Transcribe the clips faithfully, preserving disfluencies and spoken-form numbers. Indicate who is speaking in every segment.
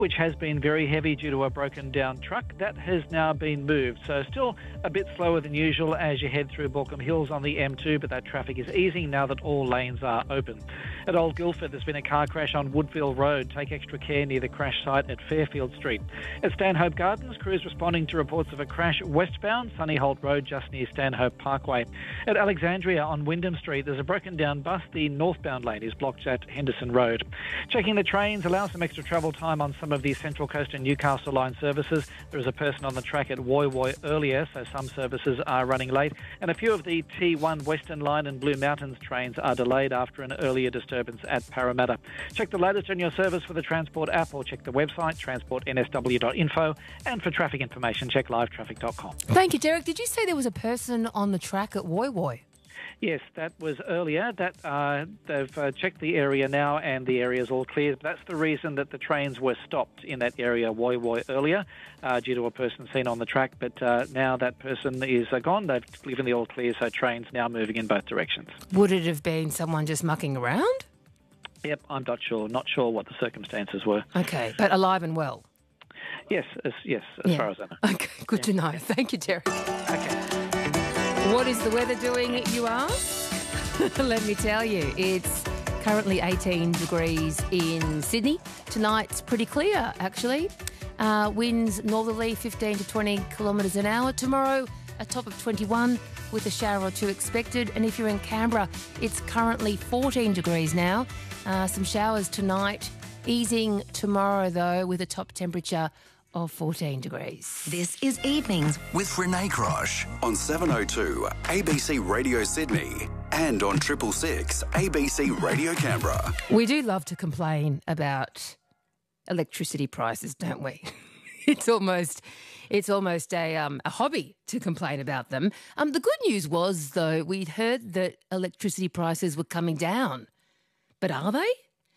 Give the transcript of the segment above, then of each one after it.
Speaker 1: which has been very heavy due to a broken down truck. That has now been moved. So still a bit slower than usual as you head through Baulkham Hills on the M two, but that traffic is easing now that all lanes are open. At Old Guildford, there's been a car crash on Woodville Road. Take extra care near the crash site at Fairfield Street. At Stanhope Gardens, crews responding to reports of a crash westbound, Sunnyholt Road just near Stanhope Parkway. At Alexandria on Wyndham Street, there's a broken down bus. The northbound lane is blocked at Henderson Road. Checking the trains, allow some extra travel time on some of the Central Coast and Newcastle line services. There is a person on the track at Woy Woy earlier, so some services are running late. And a few of the T one Western Line and Blue Mountains trains are delayed after an earlier disturbance at Parramatta. Check the latest on your service for the Transport app or check the website transport n s w dot info. And for traffic information, check live traffic dot com.
Speaker 2: Thank you, Derek. Did you say there was a person on the track at Woy Woy?
Speaker 1: Yes, that was earlier. That uh, they've uh, checked the area now and the area is all clear. That's the reason that the trains were stopped in that area, Woy Woy, earlier, uh, due to a person seen on the track. But uh, now that person is uh, gone. They've given the all clear, so trains now moving in both directions.
Speaker 2: Would it have been someone just mucking around?
Speaker 1: Yep, I'm not sure. Not sure what the circumstances were.
Speaker 2: Okay, but alive and well?
Speaker 1: Yes, as, yes, as
Speaker 2: yeah.
Speaker 1: far as I know.
Speaker 2: Okay, good yeah. to know. Thank you, Derek.
Speaker 1: Okay.
Speaker 2: What is the weather doing, you ask? Let me tell you, it's currently eighteen degrees in Sydney. Tonight's pretty clear, actually. Uh, winds northerly, fifteen to twenty kilometres an hour. Tomorrow, a top of twenty-one with a shower or two expected. And if you're in Canberra, it's currently fourteen degrees now. Uh, some showers tonight, easing tomorrow, though, with a top temperature of fourteen degrees.
Speaker 3: This is Evenings
Speaker 4: with Renee Crush on seven oh two A B C Radio Sydney and on Triple Six A B C Radio Canberra.
Speaker 2: We do love to complain about electricity prices, don't we? It's almost, it's almost a um, a hobby to complain about them. Um, the good news was, though, we'd heard that electricity prices were coming down, but are they?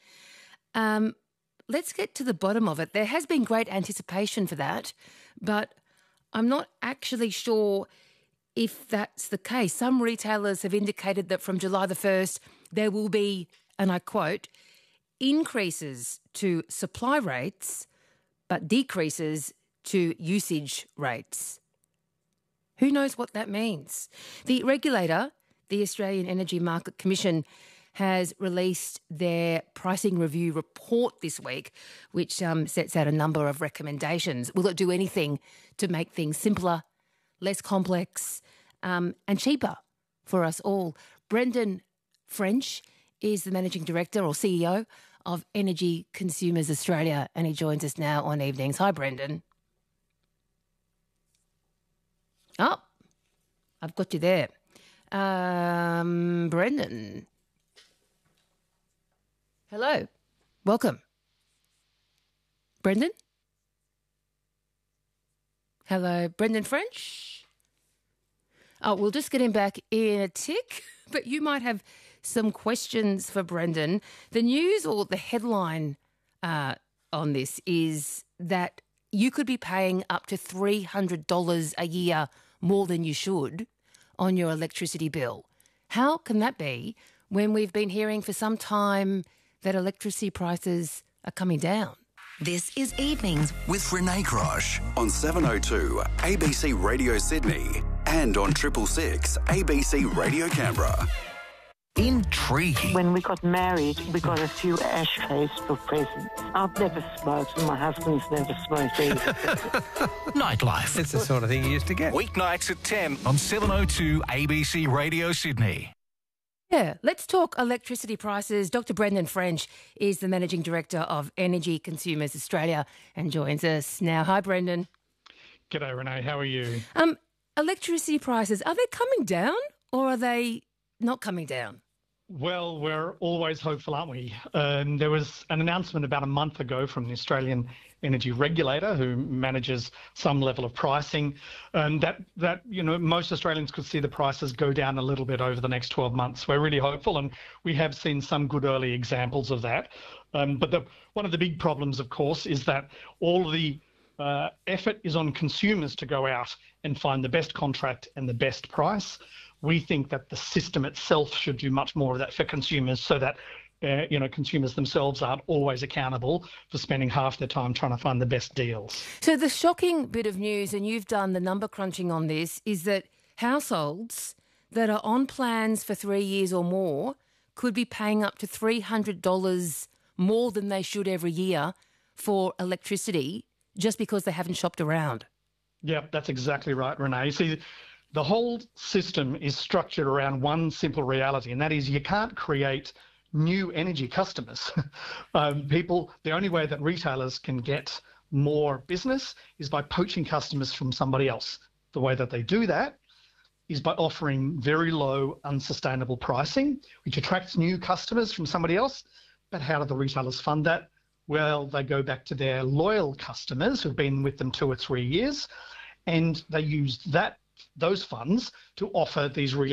Speaker 2: Um. Let's get to the bottom of it. There has been great anticipation for that, but I'm not actually sure if that's the case. Some retailers have indicated that from July the first, there will be, and I quote, increases to supply rates, but decreases to usage rates. Who knows what that means? The regulator, the Australian Energy Market Commission, has released their pricing review report this week, which um, sets out a number of recommendations. Will it do anything to make things simpler, less complex, um, and cheaper for us all? Brendan French is the Managing Director or C E O of Energy Consumers Australia, and he joins us now on Evenings. Hi, Brendan. Oh, I've got you there. Um, Brendan. Hello. Welcome. Brendan? Hello, Brendan French? Oh, we'll just get him back in a tick, but you might have some questions for Brendan. The news or the headline uh, on this is that you could be paying up to three hundred dollars a year more than you should on your electricity bill. How can that be when we've been hearing for some time that electricity prices are coming down?
Speaker 3: This is Evenings
Speaker 4: with Renee Crush on seven oh two A B C Radio Sydney and on Triple Six A B C Radio Canberra.
Speaker 5: Intriguing.
Speaker 6: When we got married, we got a few ashtrays for presents. I've never smoked and my husband's never smoked either.
Speaker 5: Nightlife.
Speaker 7: It's the sort of thing you used to get.
Speaker 5: Weeknights at ten on seven oh two A B C Radio Sydney.
Speaker 2: Yeah, let's talk electricity prices. Doctor Brendan French is the Managing Director of Energy Consumers Australia and joins us now. Hi, Brendan.
Speaker 8: G'day, Renee. How are you?
Speaker 2: Um, electricity prices, are they coming down or are they not coming down?
Speaker 8: Well, we're always hopeful, aren't we? Um, there was an announcement about a month ago from the Australian Energy Regulator, who manages some level of pricing, um, that, that you know most Australians could see the prices go down a little bit over the next twelve months. We're really hopeful, and we have seen some good early examples of that. Um, but the, one of the big problems, of course, is that all the uh, effort is on consumers to go out and find the best contract and the best price. We think that the system itself should do much more of that for consumers so that uh, you know, consumers themselves aren't always accountable for spending half their time trying to find the best deals.
Speaker 2: So the shocking bit of news, and you've done the number crunching on this, is that households that are on plans for three years or more could be paying up to three hundred dollars more than they should every year for electricity just because they haven't shopped around.
Speaker 8: Yeah, that's exactly right, Renee. See, the whole system is structured around one simple reality, and that is you can't create new energy customers. um, people, the only way that retailers can get more business is by poaching customers from somebody else. The way that they do that is by offering very low, unsustainable pricing, which attracts new customers from somebody else. But how do the retailers fund that? Well, they go back to their loyal customers who've been with them two or three years, and they use that those funds to offer these really